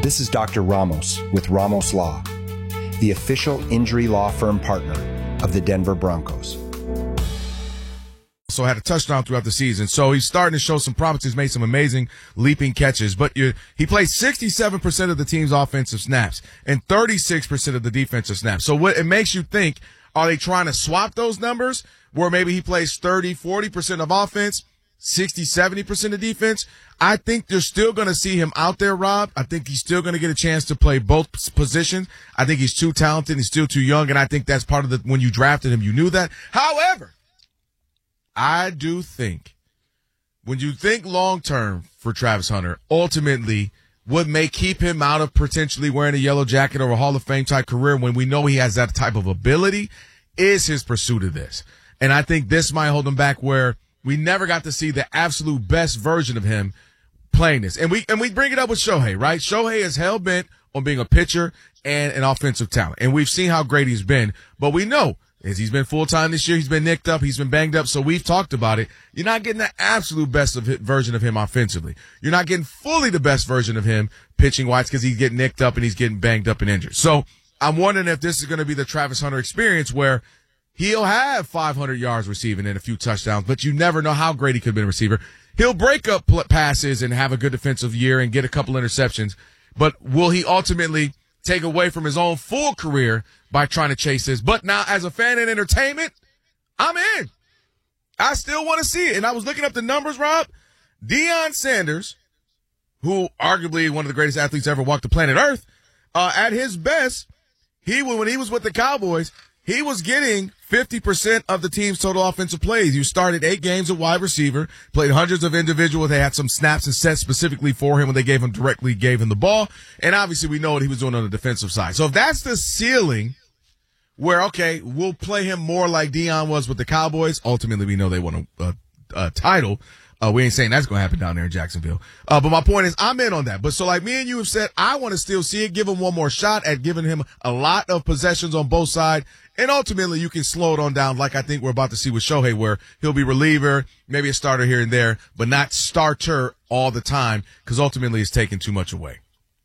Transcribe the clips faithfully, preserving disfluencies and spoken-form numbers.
This is Doctor Ramos with Ramos Law, the official injury law firm partner of the Denver Broncos. So had a touchdown throughout the season. So he's starting to show some promise. He's made some amazing leaping catches. But you, he plays sixty-seven percent of the team's offensive snaps and thirty-six percent of the defensive snaps. So what it makes you think, are they trying to swap those numbers where maybe he plays thirty, forty percent of offense, sixty, seventy percent of defense? I think they're still going to see him out there, Rob. I think he's still going to get a chance to play both positions. I think he's too talented. He's still too young. And I think that's part of the, when you drafted him, you knew that. However, I do think when you think long-term for Travis Hunter, ultimately what may keep him out of potentially wearing a yellow jacket or a Hall of Fame type career when we know he has that type of ability is his pursuit of this. And I think this might hold him back where we never got to see the absolute best version of him playing this. And we, and we bring it up with Shohei, right? Shohei is hell-bent on being a pitcher and an offensive talent. And we've seen how great he's been, but we know as he's been full-time this year, he's been nicked up, he's been banged up, so we've talked about it. You're not getting the absolute best of it, version of him offensively. You're not getting fully the best version of him pitching-wise because he's getting nicked up and he's getting banged up and injured. So I'm wondering if this is going to be the Travis Hunter experience where he'll have five hundred yards receiving and a few touchdowns, but you never know how great he could have been a receiver. He'll break up passes and have a good defensive year and get a couple interceptions, but will he ultimately take away from his own full career by trying to chase this? But now, as a fan in entertainment, I'm in. I still want to see it. And I was looking up the numbers, Rob. Deion Sanders, who arguably one of the greatest athletes ever walked the planet Earth, uh, at his best, he when he was with the Cowboys, he was getting fifty percent of the team's total offensive plays. You started eight games at wide receiver, played hundreds of individuals. They had some snaps and sets specifically for him when they gave him directly gave him the ball. And obviously we know what he was doing on the defensive side. So if that's the ceiling where, okay, we'll play him more like Deion was with the Cowboys. Ultimately, we know they won a, a, a title. Uh, we ain't saying that's going to happen down there in Jacksonville. Uh, but my point is, I'm in on that. But so like me and you have said, I want to still see it, give him one more shot at giving him a lot of possessions on both sides. And ultimately, you can slow it on down like I think we're about to see with Shohei, where he'll be reliever, maybe a starter here and there, but not starter all the time because ultimately it's taking too much away.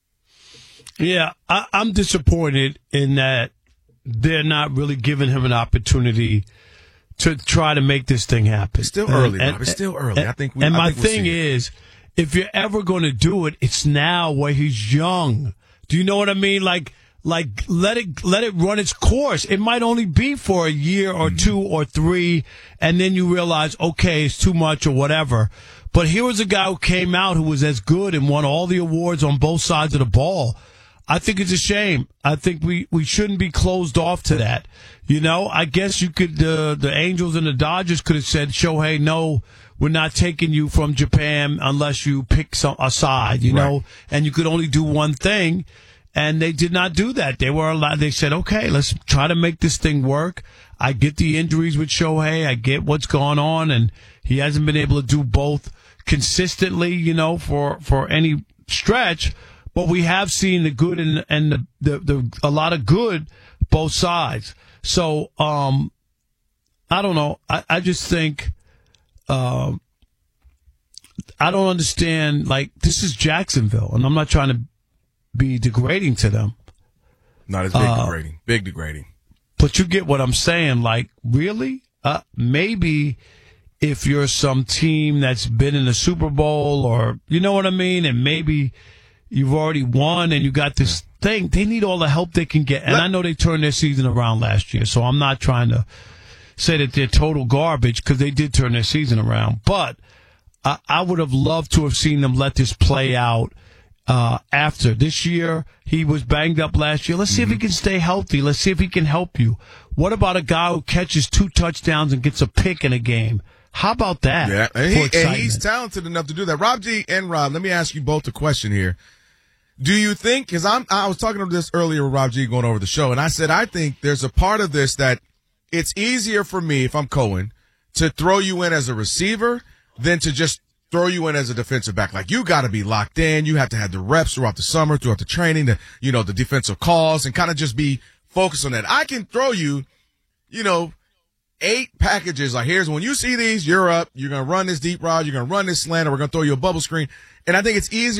Yeah, I, I'm disappointed in that they're not really giving him an opportunity to try to make this thing happen. It's still early, and, Rob. It's still early. And, I think we, and I my think we'll thing see is, if you're ever going to do it, it's now where he's young. Do you know what I mean? Like, like let it let it run its course. It might only be for a year or mm-hmm. two or three, and then you realize, okay, it's too much or whatever. But here was a guy who came out who was as good and won all the awards on both sides of the ball. I think it's a shame. I think we, we shouldn't be closed off to that. You know, I guess you could, uh, the Angels and the Dodgers could have said, Shohei, no, we're not taking you from Japan unless you pick some, a side, you right. know, and you could only do one thing. And they did not do that. They were allowed, they said, okay, let's try to make this thing work. I get the injuries with Shohei. I get what's going on. And he hasn't been able to do both consistently, you know, for, for any stretch. But we have seen the good and, and the, the, the, a lot of good both sides. So, um, I don't know. I, I just think, uh, I don't understand. Like, this is Jacksonville, and I'm not trying to be degrading to them. Not as big uh, degrading. Big degrading. But you get what I'm saying. Like, really? Uh, maybe if you're some team that's been in the Super Bowl or, you know what I mean? And maybe you've already won and you got this thing. They need all the help they can get. And I know they turned their season around last year, so I'm not trying to say that they're total garbage because they did turn their season around. But I, I would have loved to have seen them let this play out uh, after. This year, he was banged up last year. Let's see mm-hmm. if he can stay healthy. Let's see if he can help you. What about a guy who catches two touchdowns and gets a pick in a game? How about that? Yeah, and, he, and he's talented enough to do that. Rob G and Rob, let me ask you both a question here. Do you think, because I'm, I was talking about this earlier with Rob G going over the show, and I said I think there's a part of this that it's easier for me, if I'm Cohen, to throw you in as a receiver than to just throw you in as a defensive back. Like, you got to be locked in. You have to have the reps throughout the summer, throughout the training, the, you know, the defensive calls, and kind of just be focused on that. I can throw you, you know, eight packages. Like, here's when you see these, you're up. You're going to run this deep route. You're going to run this slant, or we're going to throw you a bubble screen. And I think it's easier